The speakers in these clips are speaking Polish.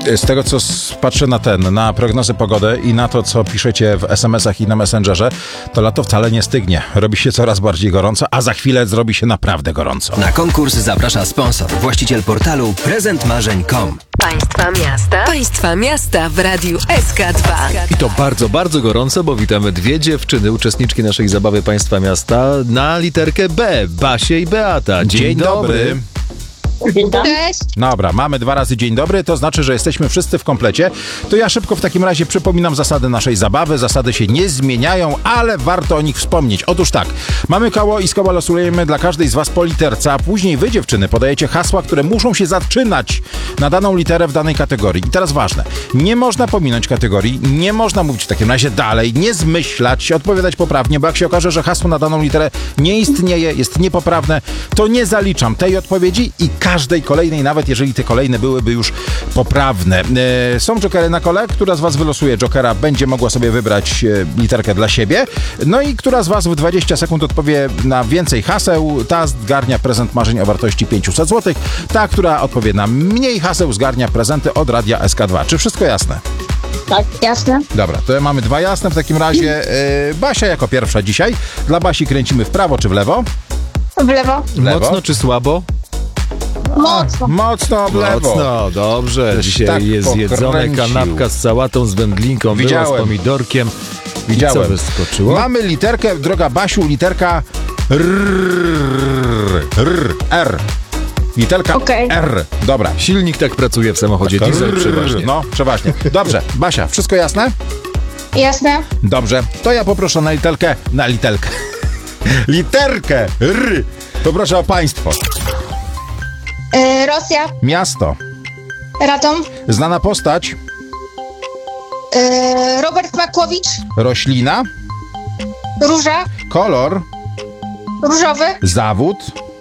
Z tego, co patrzę na prognozę pogody i na to, co piszecie w SMS-ach i na Messengerze, to lato wcale nie stygnie. Robi się coraz bardziej gorąco, a za chwilę zrobi się naprawdę gorąco. Na konkurs zaprasza sponsor, właściciel portalu prezentmarzeń.com. Państwa miasta w Radiu SK2. I to bardzo, bardzo gorąco, bo witamy dwie dziewczyny, uczestniczki naszej zabawy Państwa Miasta na literkę B. Basię i Beata. Dzień dobry. Cześć. Dobra, mamy 2 razy dzień dobry, to znaczy, że jesteśmy wszyscy w komplecie. To ja szybko w takim razie przypominam zasady naszej zabawy. Zasady się nie zmieniają, ale warto o nich wspomnieć. Otóż tak, mamy koło i z koła losujemy dla każdej z was po literce, a później wy, dziewczyny, podajecie hasła, które muszą się zaczynać na daną literę w danej kategorii. I teraz ważne, nie można pominąć kategorii, nie można mówić w takim razie dalej, nie zmyślać, odpowiadać poprawnie, bo jak się okaże, że hasło na daną literę nie istnieje, jest niepoprawne, to nie zaliczam tej odpowiedzi i każdej kolejnej, nawet jeżeli te kolejne byłyby już poprawne. Są jokery na kole, która z was wylosuje jokera, będzie mogła sobie wybrać literkę dla siebie. No i która z was w 20 sekund odpowie na więcej haseł, ta zgarnia prezent marzeń o wartości 500 zł. Ta, która odpowie na mniej haseł, zgarnia prezenty od Radia SK2. Czy wszystko jasne? Tak, jasne. Dobra, to mamy 2 jasne. W takim razie Basia jako pierwsza dzisiaj. Dla Basi kręcimy w prawo czy w lewo? W lewo. W lewo. Mocno czy słabo? Mocno. Mocno w lewo. Mocno, dobrze. Też Dzisiaj tak jest jedzone pokręcił. kanapka z sałatą, z wędlinką, była Widziałem. z pomidorkiem. Widziałem. I co wyskoczyło? Mamy literkę, droga Basiu, literka R. Literka Okej. R. Dobra. Silnik tak pracuje w samochodzie, diesel przeważnie. No, przeważnie. Dobrze, Basia, wszystko jasne? Jasne. Dobrze, to ja poproszę literkę R. Poproszę o państwo. Rosja. Miasto. Radom. Znana postać. Robert Makłowicz. Roślina. Róża. Kolor. Różowy. Zawód.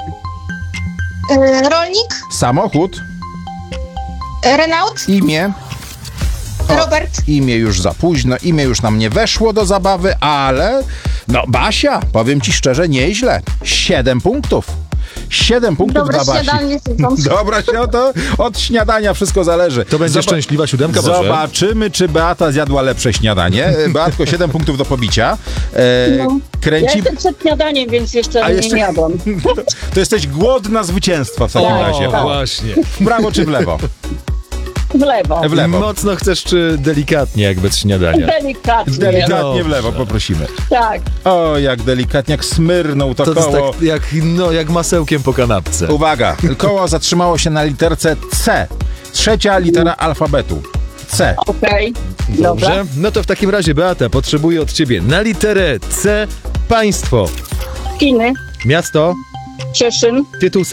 Rolnik. Samochód. Renault. Imię. Robert. Imię już za późno, imię już nam nie weszło do zabawy, ale no Basia, powiem ci szczerze, nieźle. 7 punktów. 7 punktów Dobre dla Basi. śniadanie sypiąc. Dobra, to od śniadania wszystko zależy. To będzie szczęśliwa siódemka, może? Zobaczymy, czy Beata zjadła lepsze śniadanie. Beatko, 7 punktów do pobicia. Ja Kręci... jestem przed śniadaniem, więc jeszcze nie jadłam. To jesteś głodna zwycięstwa w takim razie. O, właśnie. W prawo czy w lewo? W lewo. W lewo. Mocno chcesz, czy delikatnie, jak bez śniadania? Delikatnie. Delikatnie w lewo Dobrze. poprosimy. Tak. O, jak delikatnie, jak smyrnął to To jest koło. tak jak masełkiem po kanapce. Uwaga, koło zatrzymało się na literce C. 3. litera alfabetu. C. Okej. Dobra. Dobrze? No to w takim razie, Beata, potrzebuję od ciebie na literę C państwo. Chiny. Miasto, Cieszyn. tytuł